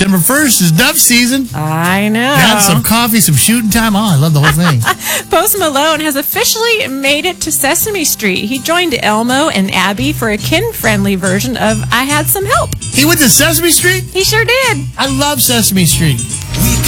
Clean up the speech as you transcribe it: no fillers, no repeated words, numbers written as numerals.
September 1st is Duff season. I know. Have some coffee, some shooting time. Oh, I love the whole thing. Post Malone has officially made it to Sesame Street. He joined Elmo and Abby for a kid-friendly version of I Had Some Help. He went to Sesame Street? He sure did. I love Sesame Street.